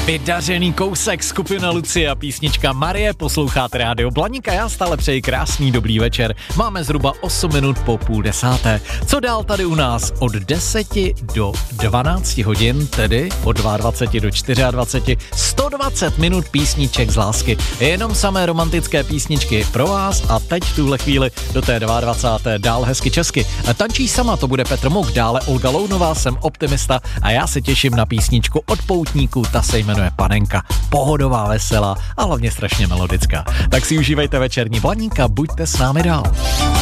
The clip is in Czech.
Vydařený kousek, skupina Lucie a písnička Marie, posloucháte Rádio Blaník a já stále přeji krásný dobrý večer. Máme zhruba 8 minut po 9:30. Co dál tady u nás? Od 10 do 12 hodin, tedy od 22 do 24, 120 minut písniček z lásky. Jenom samé romantické písničky pro vás a teď v tuhle chvíli do té 22. dál hezky česky. Tančí sama, to bude Petr Muk, dále Olga Lounová, jsem optimista a já se těším na písničku od Poutníků, ta se jmenuje Panenka. Pohodová, veselá a hlavně strašně melodická. Tak si užívejte večerní Blaník a buďte s námi dál.